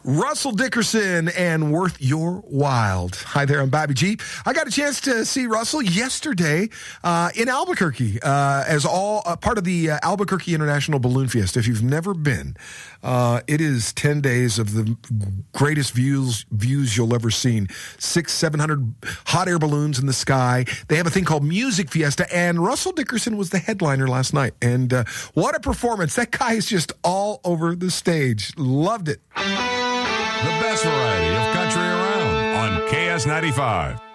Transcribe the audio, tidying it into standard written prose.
Russell Dickerson and Worth Your Wild. Hi there, I'm Bobby G. I got a chance to see Russell yesterday in Albuquerque as all part of the Albuquerque International Balloon Fiesta. If you've never been, it is 10 days of the greatest views you'll ever seen. 700 hot air balloons in the sky. They have a thing called Music Fiesta, and Russell Dickerson was the headliner last night. And what a performance. That guy is just all over the stage. Loved it. The best variety of country around on KS95.